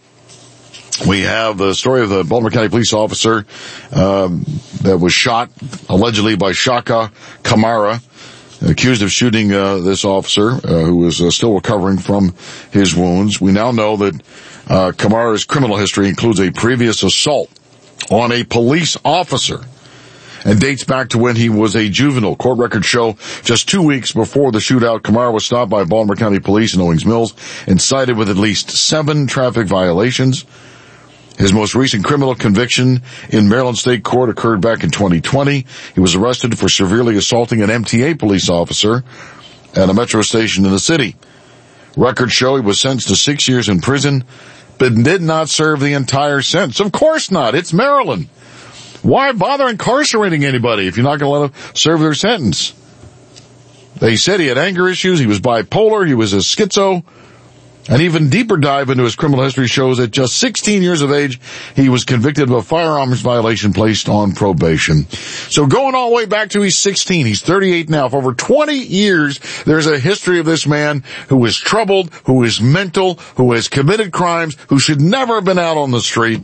we have the story of the Baltimore County police officer um, that was shot allegedly by Shaka Kamara, accused of shooting uh, this officer uh, who was uh, still recovering from his wounds. We now know that uh, Kamara's criminal history includes a previous assault on a police officer and dates back to when he was a juvenile. Court records show just two weeks before the shootout, Kamara was stopped by Baltimore County Police in Owings Mills and cited with at least seven traffic violations. His most recent criminal conviction in Maryland State Court occurred back in twenty twenty. He was arrested for severely assaulting an M T A police officer at a metro station in the city. Records show he was sentenced to six years in prison, but did not serve the entire sentence. Of course not. It's Maryland. Why bother incarcerating anybody if you're not going to let them serve their sentence? They said he had anger issues, he was bipolar, he was a schizo. An even deeper dive into his criminal history shows at just sixteen years of age, he was convicted of a firearms violation, placed on probation. So going all the way back to he's sixteen, he's thirty-eight now. For over twenty years, there's a history of this man who is troubled, who is mental, who has committed crimes, who should never have been out on the street.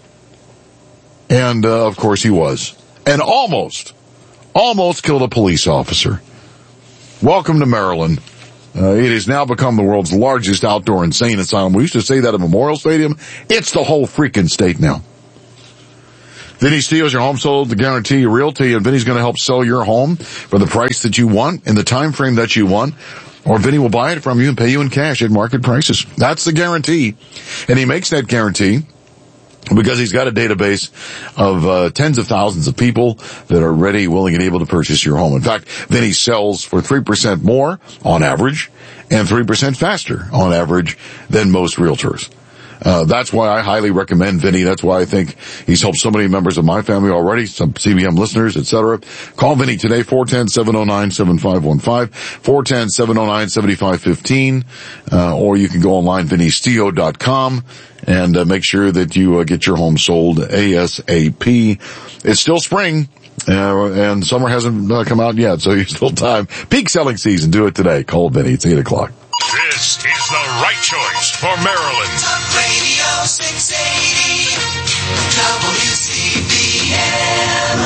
And, uh, of course he was. And almost, almost killed a police officer. Welcome to Maryland. Uh, it has now become the world's largest outdoor insane asylum. We used to say that at Memorial Stadium. It's the whole freaking state now. Vinny steals your home sold to Guarantee Realty, and Vinny's going to help sell your home for the price that you want in the time frame that you want. Or Vinny will buy it from you and pay you in cash at market prices. That's the guarantee. And he makes that guarantee because he's got a database of uh, tens of thousands of people that are ready, willing, and able to purchase your home. In fact, Vinny sells for three percent more on average and three percent faster on average than most realtors. Uh, that's why I highly recommend Vinny. That's why I think he's helped so many members of my family already, some C B M listeners, et cetera. Call Vinny today, four one zero, seven oh nine, seven five one five, four one zero, seven oh nine, seven five one five, uh, or you can go online, vinny steo dot com, and uh, make sure that you uh, get your home sold ASAP. It's still spring, uh, and summer hasn't uh, come out yet, so there's still time. Peak selling season. Do it today. Call Vinny. It's eight o'clock. This is the right choice for Maryland. Talk Radio six eighty, W C B M,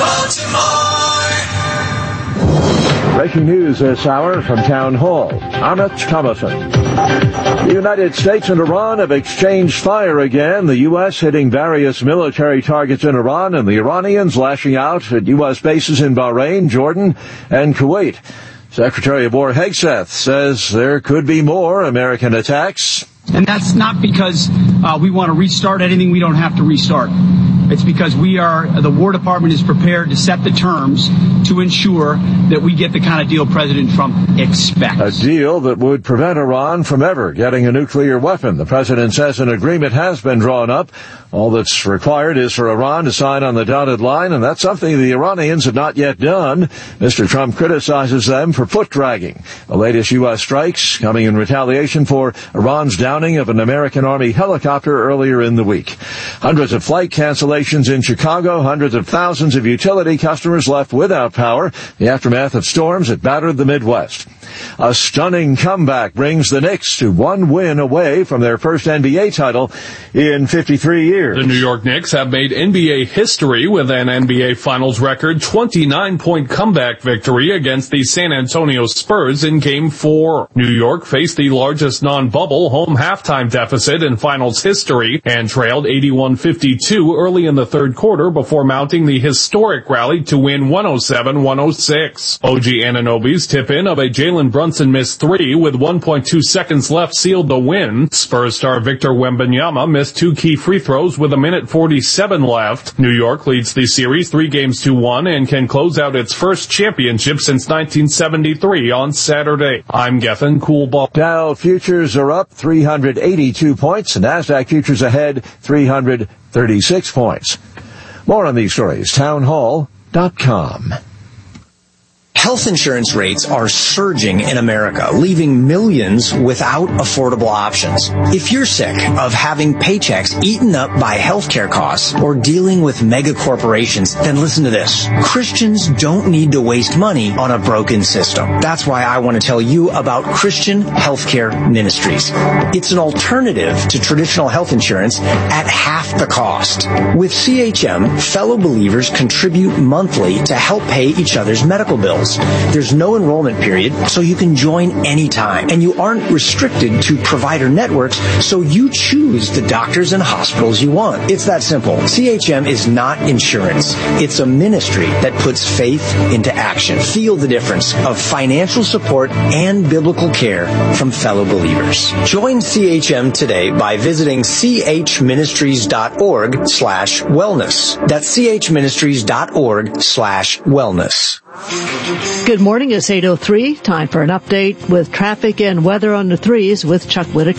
Baltimore. Breaking news this hour from Town Hall. Amit Thomason. The United States and Iran have exchanged fire again, the U S hitting various military targets in Iran and the Iranians lashing out at U S bases in Bahrain, Jordan, and Kuwait. Secretary of War Hegseth says there could be more American attacks. And that's not because uh, we want to restart anything we don't have to restart. It's because we are, the War Department is prepared to set the terms to ensure that we get the kind of deal President Trump expects. A deal that would prevent Iran from ever getting a nuclear weapon. The president says an agreement has been drawn up. All that's required is for Iran to sign on the dotted line, and that's something the Iranians have not yet done. Mister Trump criticizes them for foot-dragging. The latest U S strikes coming in retaliation for Iran's downing of an American Army helicopter earlier in the week. Hundreds of flight cancellations in Chicago, hundreds of thousands of utility customers left without power. The aftermath of storms that battered the Midwest. A stunning comeback brings the Knicks to one win away from their first N B A title in fifty-three years. The New York Knicks have made N B A history with an N B A Finals record twenty-nine point comeback victory against the San Antonio Spurs in Game four. New York faced the largest non-bubble home halftime deficit in Finals history and trailed eighty-one fifty-two early in the third quarter before mounting the historic rally to win one oh seven one oh six. O G Anunoby's tip-in of a Jalen Brunson missed three with one point two seconds left sealed the win. Spurs star Victor Wembanyama missed two key free throws with a minute forty-seven left. New York leads the series three games to one and can close out its first championship since nineteen seventy-three on Saturday. I'm Gethin Coolball. Dow futures are up three hundred eighty-two points, and NASDAQ futures ahead three hundred thirty-six points. More on these stories, town hall dot com. Health insurance rates are surging in America, leaving millions without affordable options. If you're sick of having paychecks eaten up by healthcare costs or dealing with mega corporations, then listen to this. Christians don't need to waste money on a broken system. That's why I want to tell you about Christian Healthcare Ministries. It's an alternative to traditional health insurance at half the cost. With C H M, fellow believers contribute monthly to help pay each other's medical bills. There's no enrollment period, so you can join anytime. And you aren't restricted to provider networks, so you choose the doctors and hospitals you want. It's that simple. C H M is not insurance. It's a ministry that puts faith into action. Feel the difference of financial support and biblical care from fellow believers. Join C H M today by visiting chministries.org slash wellness. That's chministries.org slash wellness. Good morning. It's eight oh three. Time for an update with traffic and weather on the threes with Chuck Whitaker.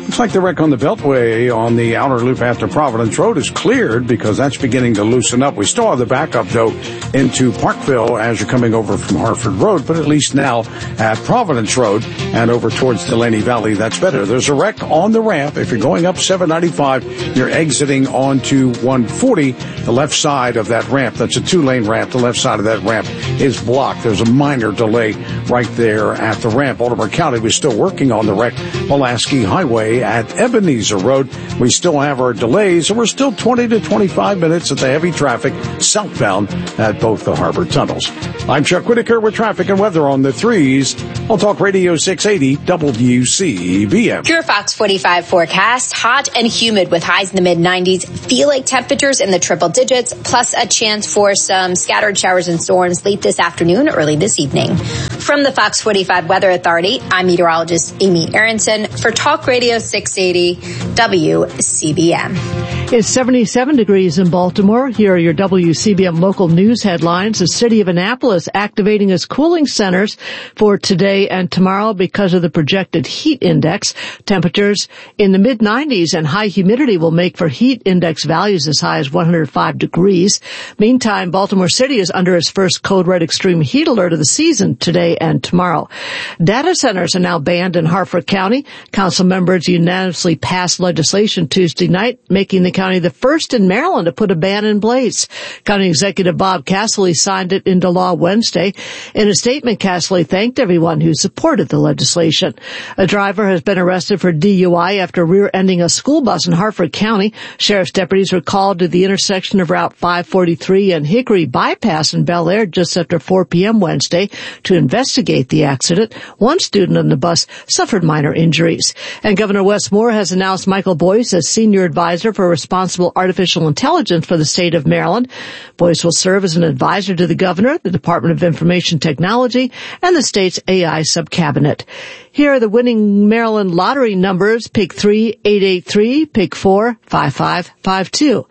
Looks like the wreck on the Beltway on the outer loop after Providence Road is cleared because that's beginning to loosen up. We still have the backup, though, into Parkville as you're coming over from Hartford Road, but at least now at Providence Road and over towards Delaney Valley, that's better. There's a wreck on the ramp. If you're going up seven ninety-five, you're exiting onto one forty. The left side of that ramp, that's a two-lane ramp, the left side of that ramp is blocked. There's a minor delay right there at the ramp. Baltimore County was still working on the wreck, Pulaski Highway at Ebenezer Road. We still have our delays, and we're still twenty to twenty-five minutes at the heavy traffic southbound at both the harbor tunnels. I'm Chuck Whitaker with traffic and weather on the threes on Talk Radio six eighty W C B M. Your Fox forty-five forecast, hot and humid with highs in the mid nineties. Feel like temperatures in the triple digits, plus a chance for some scattered showers and storms late this afternoon, early this evening. From the Fox forty-five Weather Authority, I'm meteorologist Amy Aronson for Talk Radio six eighty W C B M. It's seventy-seven degrees in Baltimore. Here are your W C B M local news headlines. The city of Annapolis activating its cooling centers for today and tomorrow because of the projected heat index. Temperatures in the mid nineties and high humidity will make for heat index values as high as one hundred five degrees. Meantime, Baltimore City is under its first code red extreme heat alert of the season today and tomorrow. Data centers are now banned in Harford County. Council members unanimously passed legislation Tuesday night, making the county the first in Maryland to put a ban in place. County Executive Bob Casserly signed it into law Wednesday. In a statement, Casserly thanked everyone who supported the legislation. A driver has been arrested for D U I after rear-ending a school bus in Harford County. Sheriff's deputies were called to the intersection of Route five forty-three and Hickory Bypass in Bel Air just after four p.m. Wednesday to investigate the accident. One student on the bus suffered minor injuries. And Governor Wes Moore has announced Michael Boyce as senior advisor for responsible artificial intelligence for the state of Maryland. Boyce will serve as an advisor to the governor, the Department of Information Technology, and the state's A I subcabinet. Here are the winning Maryland lottery numbers. Pick three, eight eight three, pick four, five five five two.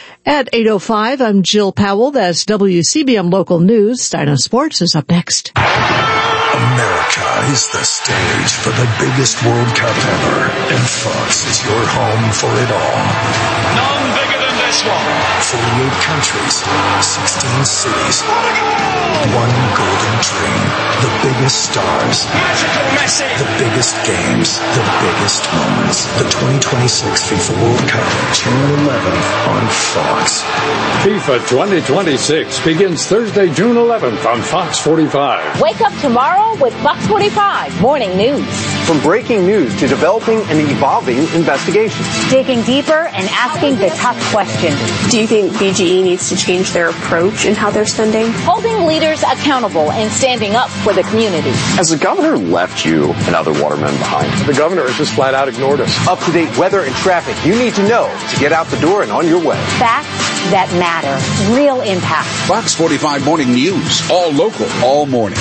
At eight oh five, I'm Jill Powell. That's W C B M Local News. Stein on Sports is up next. America is the stage for the biggest World Cup ever, and Fox is your home for it all. None bigger than this one. forty-eight countries, sixteen cities, one golden dream. The biggest stars, Magical Messi. The biggest games, the biggest moments. The twenty twenty-six FIFA World Cup, June eleventh on Fox. FIFA twenty twenty-six begins Thursday, June eleventh on Fox forty-five. Wake up tomorrow with Fox forty-five Morning News. From breaking news to developing and evolving investigations. Digging deeper and asking the tough questions. Do you think B G E needs to change their approach in how they're spending? Holding leaders accountable and standing up for the community. Has the governor left you and other watermen behind? The governor has just flat out ignored us. Up-to-date weather and traffic you need to know to get out the door and on your way. Facts that matter. Real impact. Fox forty-five Morning News. All local, all morning.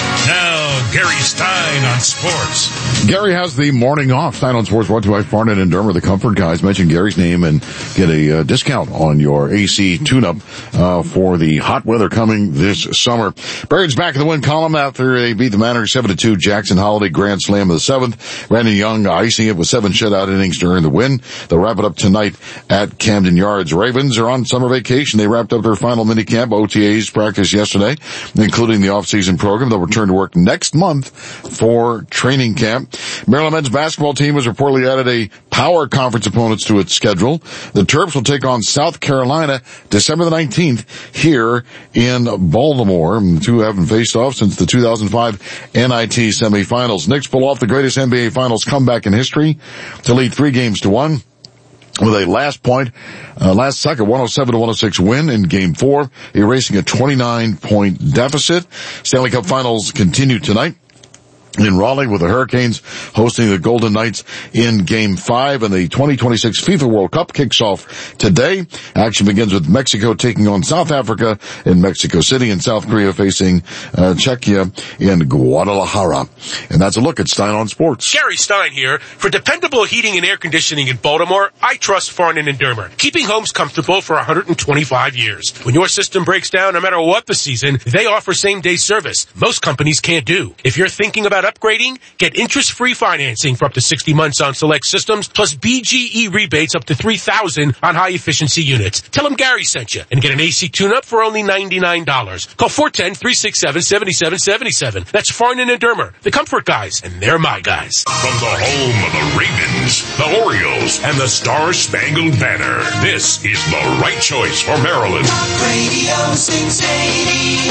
Now, Gary Stein on sports. Gary has the morning off. Stein on Sports brought to you by Farnett and Dermer, the Comfort Guys. Mention Gary's name and get a uh, discount on your A C tune-up uh, for the hot weather coming this summer. Birds back in the win column after they beat the Mariners seven to two. Jackson Holiday grand slam of the seventh. Brandon Young icing it with seven shutout innings during the win. They'll wrap it up tonight at Camden Yards. Ravens are on summer vacation. They wrapped up their final minicamp. O T As practice yesterday, including the off-season program. They'll return to work next month for training camp. Maryland men's basketball team has reportedly added a power conference opponents to its schedule. The Terps will take on South Carolina December the nineteenth here in Baltimore. The two haven't faced off since the two thousand five N I T semifinals. Knicks pull off the greatest N B A Finals comeback in history to lead three games to one, with a last point, uh, last second one oh seven to one oh six win in game four, erasing a twenty-nine point deficit. Stanley Cup Finals continue tonight in Raleigh with the Hurricanes hosting the Golden Knights in Game five, and the twenty twenty-six FIFA World Cup kicks off today. Action begins with Mexico taking on South Africa in Mexico City, and South Korea facing uh, Czechia in Guadalajara. And that's a look at Stein on Sports. Gary Stein here. For dependable heating and air conditioning in Baltimore, I trust Farnan and Dermer, keeping homes comfortable for one hundred twenty-five years. When your system breaks down, no matter what the season, they offer same-day service most companies can't do. If you're thinking about about upgrading? Get interest-free financing for up to sixty months on select systems, plus B G E rebates up to three thousand dollars on high-efficiency units. Tell them Gary sent you and get an A C tune-up for only ninety-nine dollars. Call four one zero, three six seven, seven seven seven seven. That's Farnan and Dermer, the Comfort guys, and they're my guys. From the home of the Ravens, the Orioles, and the Star-Spangled Banner, this is the right choice for Maryland. Talk Radio six eighty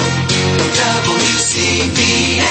W C B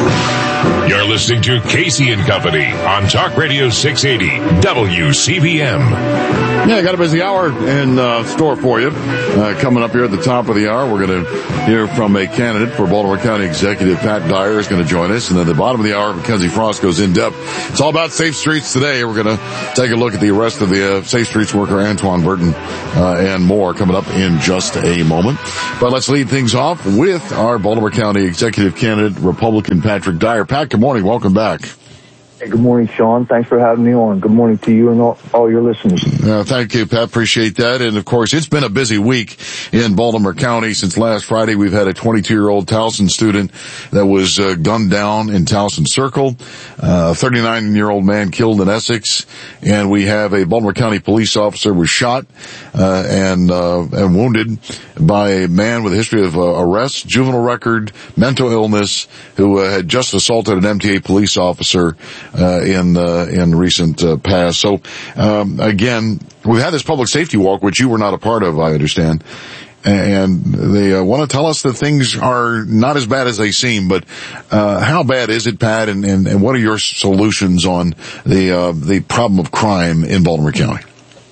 M. You're listening to Casey and Company on Talk Radio six eighty W C B M. Yeah, I got a busy hour in uh, store for you. Uh, coming up here at the top of the hour, we're going to hear from a candidate for Baltimore County Executive. Pat Dyer is going to join us. And then at the bottom of the hour, Mackenzie Frost goes in depth. It's all about Safe Streets today. We're going to take a look at the arrest of the uh, Safe Streets worker, Antoine Burton, uh, and more coming up in just a moment. But let's lead things off with our Baltimore County Executive candidate, Republican Patrick Dyer. Pat, good morning. Welcome back. Hey, good morning, Sean. Thanks for having me on. Good morning to you and all, all your listeners. Uh, thank you, Pat. Appreciate that. And of course, it's been a busy week in Baltimore County. Since last Friday, we've had a twenty-two-year-old Towson student that was uh, gunned down in Towson Circle. Uh, a thirty-nine-year-old man killed in Essex. And we have a Baltimore County police officer was shot uh, and uh, and wounded by a man with a history of uh, arrest, juvenile record, mental illness, who uh, had just assaulted an M T A police officer Uh, in, uh, in recent, uh, past. So, um, again, we've had this public safety walk, which you were not a part of, I understand. And they uh, want to tell us that things are not as bad as they seem, but, uh, how bad is it, Pat? And, and, and what are your solutions on the, uh, the problem of crime in Baltimore County?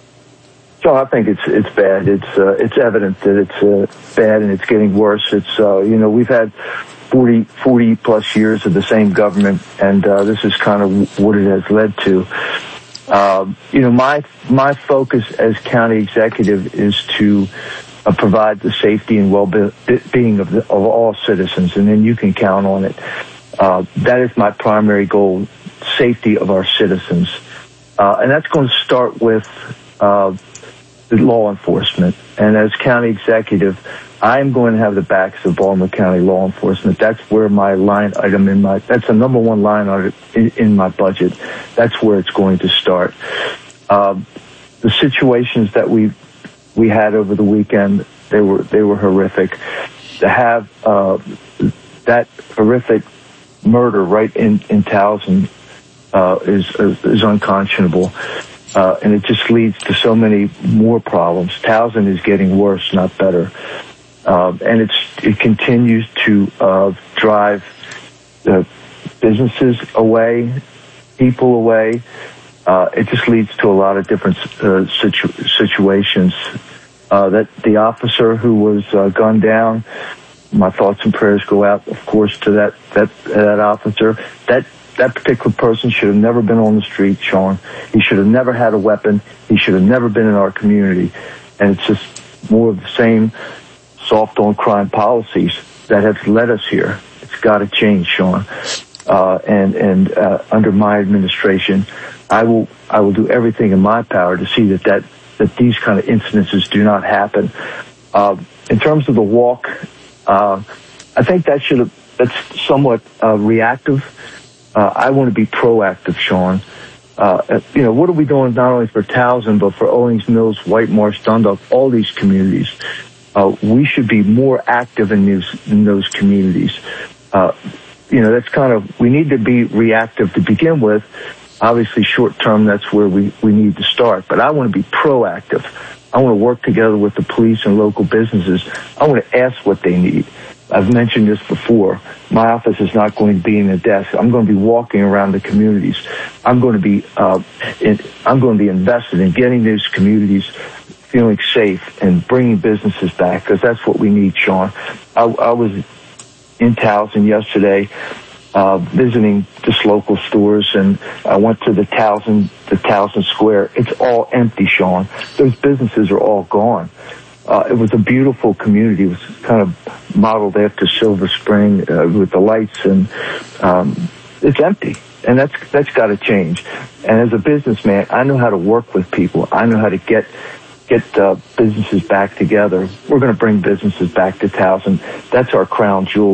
So I think it's, it's bad. It's, uh, it's evident that it's, uh, bad and it's getting worse. It's, uh, you know, we've had forty, forty plus years of the same government, and uh, this is kind of what it has led to. Uh, you know, my my focus as county executive is to uh, provide the safety and well-being of, the, of all citizens, and then you can count on it. Uh, that is my primary goal: safety of our citizens, uh, and that's going to start with uh, the law enforcement. And as county executive, I'm going to have the backs of Baltimore County law enforcement. That's where my line item in my, that's the number one line item in, in my budget. That's where it's going to start. Uh, the situations that we, we had over the weekend, they were, they were horrific. To have, uh, that horrific murder right in, in Towson, uh, is, is unconscionable. Uh, and it just leads to so many more problems. Towson is getting worse, not better. Uh, and it's, it continues to, uh, drive, uh, businesses away, people away. Uh, it just leads to a lot of different, uh, situ- situations. Uh, that the officer who was, uh, gunned down, my thoughts and prayers go out, of course, to that, that, that officer. That, that particular person should have never been on the street, Sean. He should have never had a weapon. He should have never been in our community. And it's just more of the same soft on crime policies that have led us here. It's got to change, Sean. Uh, and, and, uh, under my administration, I will, I will do everything in my power to see that that, that these kind of incidences do not happen. Uh, in terms of the walk, uh, I think that should have, that's somewhat, uh, reactive. Uh, I want to be proactive, Sean. Uh, you know, what are we doing not only for Towson, but for Owings Mills, White Marsh, Dundalk, all these communities? Uh, we should be more active in these, in those communities. Uh, you know, that's kind of, we need to be reactive to begin with. Obviously, short term, that's where we, we need to start. But I want to be proactive. I want to work together with the police and local businesses. I want to ask what they need. I've mentioned this before. My office is not going to be in a desk. I'm going to be walking around the communities. I'm going to be, uh, in, I'm going to be invested in getting these communities feeling safe and bringing businesses back, because that's what we need, Sean. I, I was in Towson yesterday, uh, visiting just local stores, and I went to the Towson, the Towson Square. It's all empty, Sean. Those businesses are all gone. Uh, it was a beautiful community. It was kind of modeled after Silver Spring, uh, with the lights, and, um, it's empty. And that's, that's got to change. And as a businessman, I know how to work with people. I know how to get, get, uh, businesses back together. We're going to bring businesses back to Towson. That's our crown jewel.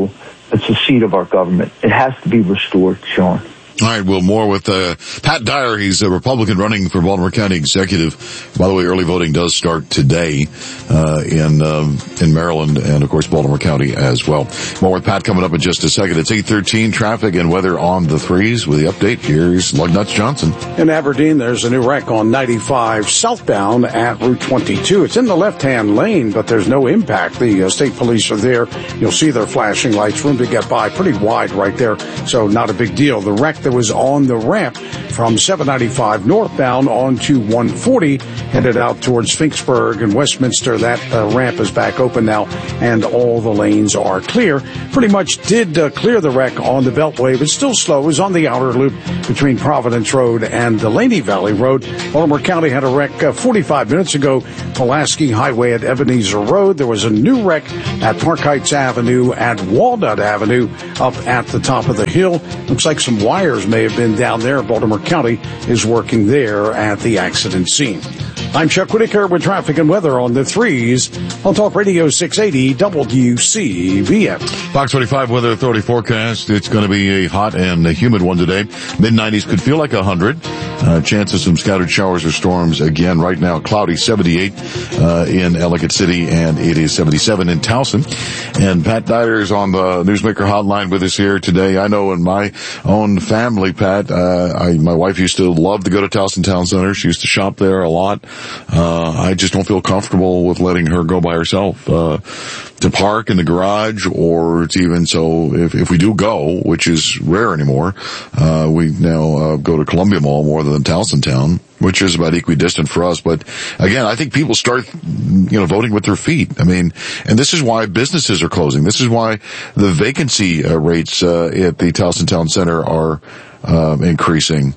it's the seat of our government. It has to be restored, Sean. All right, well, more with uh, Pat Dyer. He's a Republican running for Baltimore County Executive. By the way, early voting does start today uh, in um, in Maryland and, of course, Baltimore County as well. More with Pat coming up in just a second. It's eight thirteen, traffic and weather on the threes. With the update, here's Lugnuts Johnson. In Aberdeen, there's a new wreck on ninety-five southbound at Route twenty-two. It's in the left-hand lane, but there's no impact. The uh, state police are there. You'll see their flashing lights. Room to get by pretty wide right there, so not a big deal. The wreck that was on the ramp from seven ninety-five northbound onto one forty, headed out towards Finksburg and Westminster. That uh, ramp is back open now, and all the lanes are clear. Pretty much did uh, clear the wreck on the Beltway, but still slow is on the outer loop between Providence Road and Delaney Valley Road. Baltimore County had a wreck uh, forty-five minutes ago, Pulaski Highway at Ebenezer Road. There was a new wreck at Park Heights Avenue at Walnut Avenue up at the top of the hill. Looks like some wires may have been down there. Baltimore County is working there at the accident scene. I'm Chuck Whitaker with traffic and weather on the threes on Talk Radio six eighty W C B M. Fox twenty-five Weather Authority forecast. It's going to be a hot and a humid one today. mid nineties could feel like one hundred. Uh, chance of some scattered showers or storms again. Right now, cloudy, seventy-eight uh, in Ellicott City, and it is seventy-seven in Towson. And Pat Dyer is on the Newsmaker hotline with us here today. I know in my own family, Pat, uh, I, my wife used to love to go to Towson Town Center. She used to shop there a lot. Uh, I just don't feel comfortable with letting her go by herself, uh, to park in the garage, or to even so if, if we do go, which is rare anymore, uh, we now, uh, go to Columbia Mall more than Towson Town, which is about equidistant for us. But again, I think people start, you know, voting with their feet. I mean, and this is why businesses are closing. This is why the vacancy uh, rates, uh, at the Towson Town Center are, uh, increasing.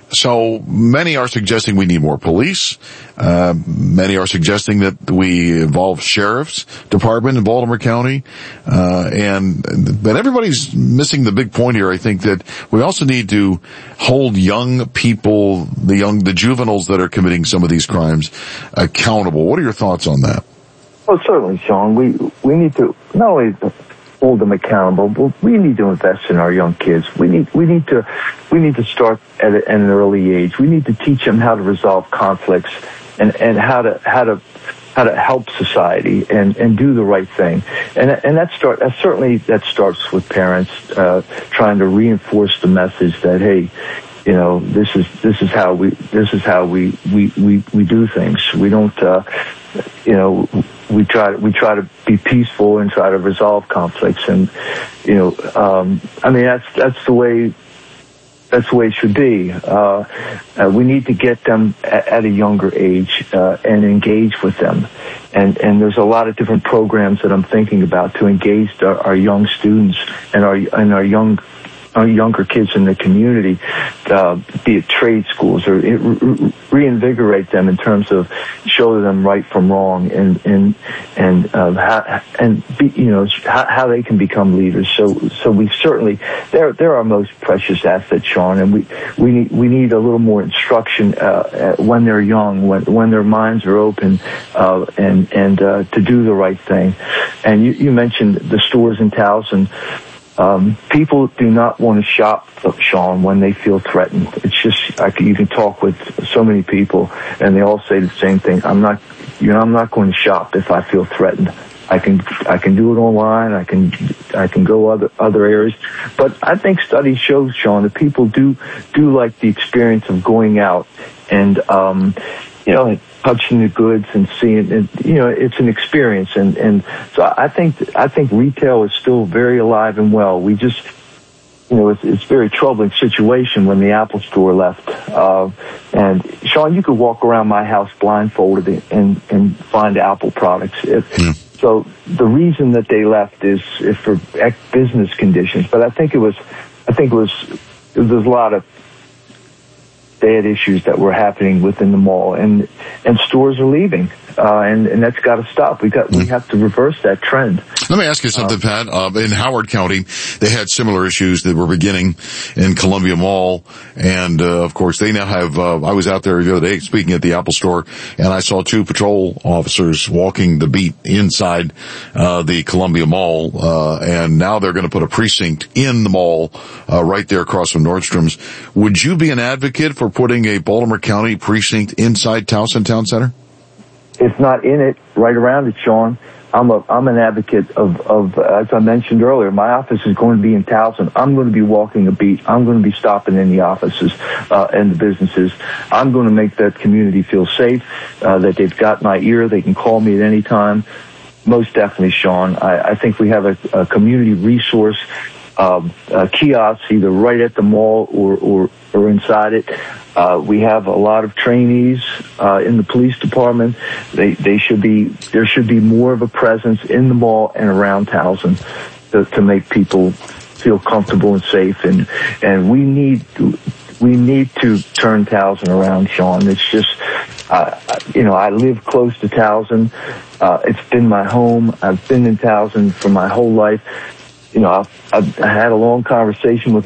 So many are suggesting we need more police. Uh, many are suggesting that we involve sheriff's department in Baltimore County. Uh, and, but everybody's missing the big point here. I think that we also need to hold young people, the young, the juveniles that are committing some of these crimes accountable. What are your thoughts on that? Well, certainly, Sean. We, we need to not only hold them accountable, but we need to invest in our young kids. We need, we need to, we need to start at, a, at an early age. We need to teach them how to resolve conflicts and, and how to, how to, how to help society and, and do the right thing. And, and that start, that certainly that starts with parents, uh, trying to reinforce the message that, hey, you know, this is, this is how we, this is how we, we, we, we do things. We don't, uh, you know, we try we try to be peaceful and try to resolve conflicts, and you know, um, I mean that's that's the way that's the way it should be. Uh, uh, we need to get them at, at a younger age uh, and engage with them, and and there's a lot of different programs that I'm thinking about to engage our, our young students and our and our young. Our younger kids in the community, uh, be it trade schools, or it, re- reinvigorate them in terms of show them right from wrong, and and and uh, how, and be, you know how, how they can become leaders. So so we certainly they're they're our most precious asset, Sean, and we we need we need a little more instruction uh, when they're young, when when their minds are open, uh, and and uh, to do the right thing. And you, you mentioned the stores in Towson. Um, people do not want to shop, Sean, when they feel threatened. It's just, I can, you can talk with so many people and they all say the same thing. I'm not, you know, I'm not going to shop if I feel threatened. I can, I can do it online. I can, I can go other, other areas. But I think studies show, Sean, that people do, do like the experience of going out and, um, you know, touching the goods and seeing it. You know, it's an experience. And, and so I think, I think retail is still very alive and well. We just, you know, it's, it's a very troubling situation when the Apple store left. Uh, and Sean, you could walk around my house blindfolded and, and find Apple products. If, mm. So the reason that they left is, is for business conditions. But I think it was, I think it was, there's a lot of bad issues that were happening within the mall, and and stores are leaving, uh, and and that's got to stop. We got we have to reverse that trend. Let me ask you something, Pat. Uh, in Howard County, they had similar issues that were beginning in Columbia Mall. And, uh, of course, they now have, uh, I was out there the other day speaking at the Apple Store, and I saw two patrol officers walking the beat inside, uh, the Columbia Mall. Uh, and now they're going to put a precinct in the mall, uh, right there across from Nordstrom's. Would you be an advocate for putting a Baltimore County precinct inside Towson Town Center? If not in it, right around it, Sean. I'm a, I'm an advocate of, of, as I mentioned earlier, my office is going to be in Towson. I'm going to be walking a beat. I'm going to be stopping in the offices, uh, and the businesses. I'm going to make that community feel safe, uh, that they've got my ear. They can call me at any time. Most definitely, Sean. I, I think we have a, a community resource, um, uh, kiosks either right at the mall or, or, or inside it. Uh, we have a lot of trainees, uh, in the police department. They, they should be, there should be more of a presence in the mall and around Towson to, to make people feel comfortable and safe. And, and we need, we need to turn Towson around, Sean. It's just, uh, you know, I live close to Towson. Uh, it's been my home. I've been in Towson for my whole life. You know, I've, I've I had a long conversation with